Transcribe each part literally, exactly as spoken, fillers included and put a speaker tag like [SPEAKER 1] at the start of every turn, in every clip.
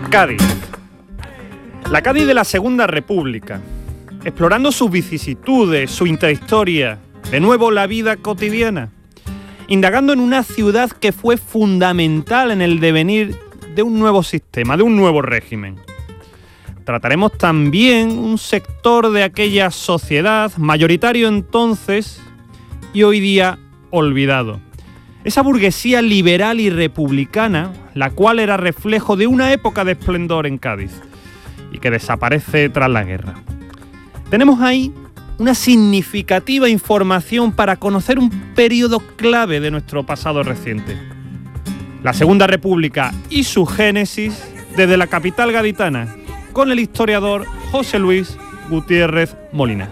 [SPEAKER 1] Cádiz. La Cádiz de la Segunda República. Explorando sus vicisitudes, su intrahistoria, de nuevo la vida cotidiana. Indagando en una ciudad que fue fundamental en el devenir de un nuevo sistema, de un nuevo régimen. Trataremos también un sector de aquella sociedad, mayoritario entonces y hoy día olvidado. Esa burguesía liberal y republicana, la cual era reflejo de una época de esplendor en Cádiz y que desaparece tras la guerra. Tenemos ahí una significativa información para conocer un periodo clave de nuestro pasado reciente. La Segunda República y su génesis desde la capital gaditana, con el historiador José Luis Gutiérrez Molina.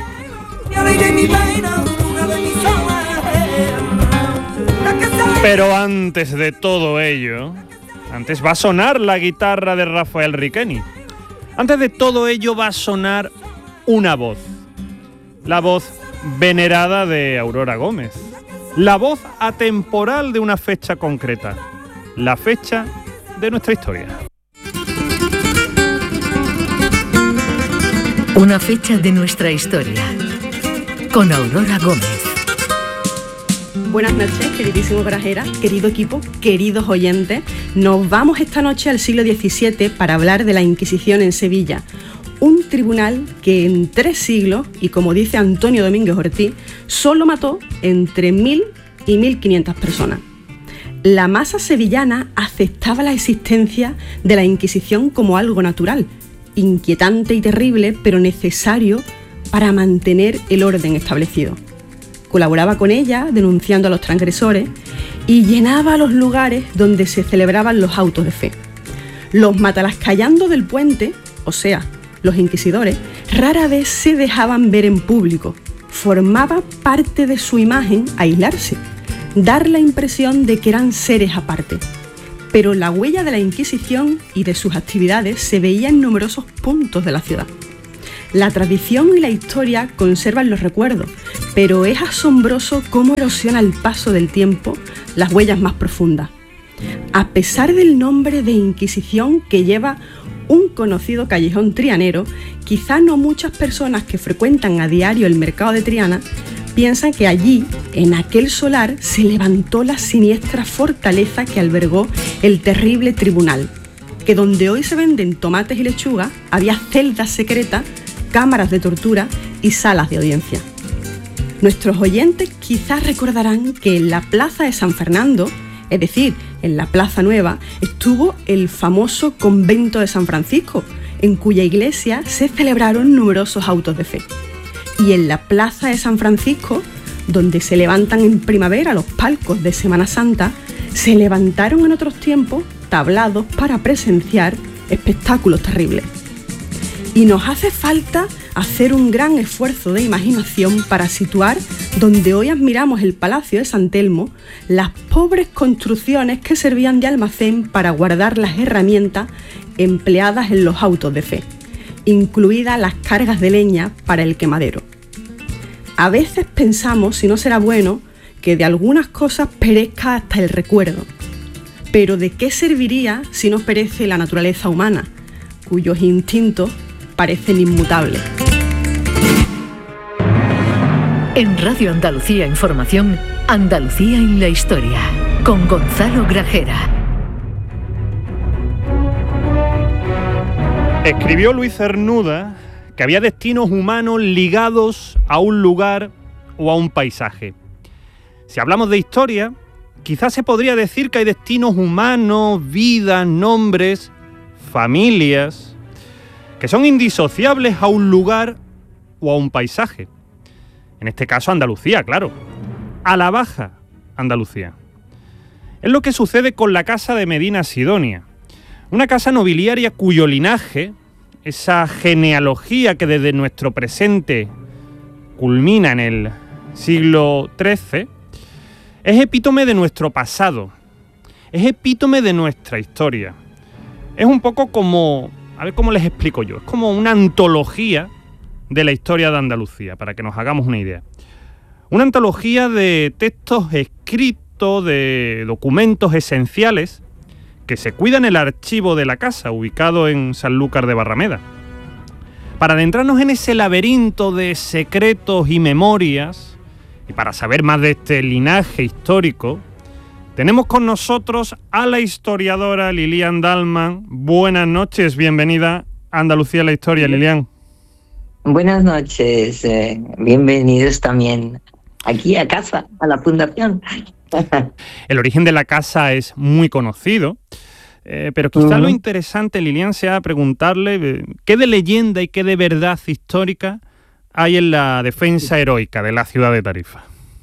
[SPEAKER 1] Pero antes de todo ello, antes va a sonar la guitarra de Rafael Riqueni. Antes de todo ello va a sonar una voz. La voz venerada de Aurora Gómez. La voz atemporal de una fecha concreta. La fecha de nuestra historia.
[SPEAKER 2] Una fecha de nuestra historia. Con Aurora Gómez.
[SPEAKER 3] Buenas noches, queridísimo Grajera, querido equipo, queridos oyentes. Nos vamos esta noche al siglo diecisiete para hablar de la Inquisición en Sevilla. Un tribunal que en tres siglos, y como dice Antonio Domínguez Ortiz, solo mató entre mil y mil quinientas personas. La masa sevillana aceptaba la existencia de la Inquisición como algo natural, inquietante y terrible, pero necesario para mantener el orden establecido. Colaboraba con ella, denunciando a los transgresores, y llenaba los lugares donde se celebraban los autos de fe. Los matalascayando del puente, o sea, los inquisidores, rara vez se dejaban ver en público. Formaba parte de su imagen aislarse, dar la impresión de que eran seres aparte. Pero la huella de la Inquisición y de sus actividades se veía en numerosos puntos de la ciudad. La tradición y la historia conservan los recuerdos, pero es asombroso cómo erosiona al paso del tiempo las huellas más profundas. A pesar del nombre de Inquisición que lleva un conocido callejón trianero, quizá no muchas personas que frecuentan a diario el mercado de Triana piensan que allí, en aquel solar, se levantó la siniestra fortaleza que albergó el terrible tribunal, que donde hoy se venden tomates y lechuga, había celdas secretas, cámaras de tortura y salas de audiencia. Nuestros oyentes quizás recordarán que en la plaza de San Fernando, es decir, en la Plaza Nueva, estuvo el famoso convento de San Francisco, en cuya iglesia se celebraron numerosos autos de fe. Y en la Plaza de San Francisco, donde se levantan en primavera los palcos de Semana Santa, se levantaron en otros tiempos tablados para presenciar espectáculos terribles. Y nos hace falta hacer un gran esfuerzo de imaginación para situar donde hoy admiramos el Palacio de San Telmo, las pobres construcciones que servían de almacén para guardar las herramientas empleadas en los autos de fe, incluidas las cargas de leña para el quemadero. A veces pensamos, si no será bueno, que de algunas cosas perezca hasta el recuerdo. Pero ¿de qué serviría si no perece la naturaleza humana, cuyos instintos parecen inmutables?
[SPEAKER 2] En Radio Andalucía Información, Andalucía en la Historia, con Gonzalo Grajera.
[SPEAKER 1] Escribió Luis Cernuda que había destinos humanos ligados a un lugar o a un paisaje. Si hablamos de historia, quizás se podría decir que hay destinos humanos, vidas, nombres, familias, que son indisociables a un lugar o a un paisaje. En este caso Andalucía, claro. A la Baja Andalucía. Es lo que sucede con la casa de Medina Sidonia. Una casa nobiliaria cuyo linaje, esa genealogía que desde nuestro presente culmina en el siglo trece, es epítome de nuestro pasado, es epítome de nuestra historia. Es un poco como, a ver cómo les explico yo, es como una antología de la historia de Andalucía, para que nos hagamos una idea. Una antología de textos escritos, de documentos esenciales que se cuida en el archivo de la casa, ubicado en Sanlúcar de Barrameda. Para adentrarnos en ese laberinto de secretos y memorias, y para saber más de este linaje histórico, tenemos con nosotros a la historiadora Lilian Dalman. Buenas noches, bienvenida a Andalucía la Historia, Lilian.
[SPEAKER 4] Buenas noches, eh, bienvenidos también aquí a casa, a la fundación.
[SPEAKER 1] El origen de la casa es muy conocido, eh, pero quizá uh-huh. lo interesante, Lilian, sea preguntarle eh, qué de leyenda y qué de verdad histórica hay en la defensa heroica de la ciudad de Tarifa.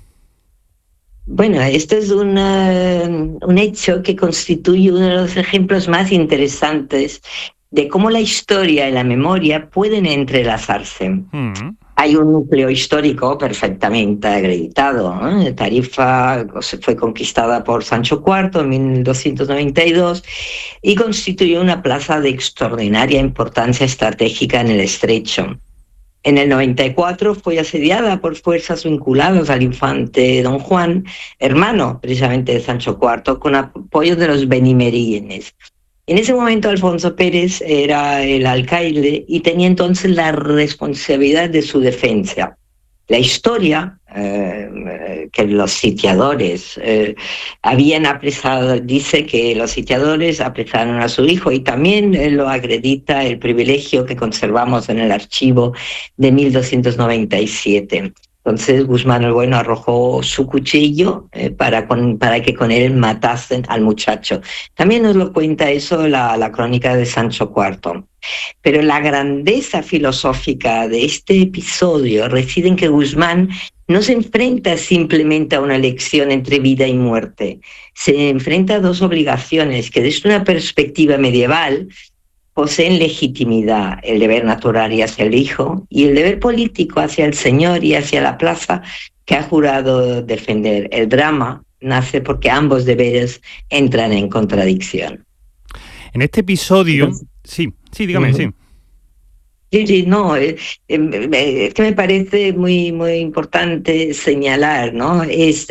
[SPEAKER 4] Bueno, esto es una, un hecho que constituye uno de los ejemplos más interesantes de cómo la historia y la memoria pueden entrelazarse. Mm. Hay un núcleo histórico perfectamente acreditado, ¿eh? Tarifa fue conquistada por Sancho cuarto en mil doscientos noventa y dos y constituyó una plaza de extraordinaria importancia estratégica en el estrecho. En el noventa y cuatro fue asediada por fuerzas vinculadas al infante Don Juan, hermano precisamente de Sancho cuarto, con apoyo de los benimerines. En ese momento Alfonso Pérez era el alcaide y tenía entonces la responsabilidad de su defensa. La historia, eh, que los sitiadores eh, habían apresado, dice que los sitiadores apresaron a su hijo y también eh, lo acredita el privilegio que conservamos en el archivo de mil doscientos noventa y siete. Entonces Guzmán el Bueno arrojó su cuchillo eh, para, con, para que con él matasen al muchacho. También nos lo cuenta eso la, la crónica de Sancho cuarto. Pero la grandeza filosófica de este episodio reside en que Guzmán no se enfrenta simplemente a una elección entre vida y muerte. Se enfrenta a dos obligaciones que desde una perspectiva medieval poseen legitimidad, el deber natural hacia el hijo y el deber político hacia el señor y hacia la plaza que ha jurado defender. El drama nace porque ambos deberes entran en contradicción.
[SPEAKER 1] En este episodio... Entonces, sí, sí, dígame, uh-huh. sí.
[SPEAKER 4] Sí, sí, no, es, es que me parece muy, muy importante señalar, ¿no? Es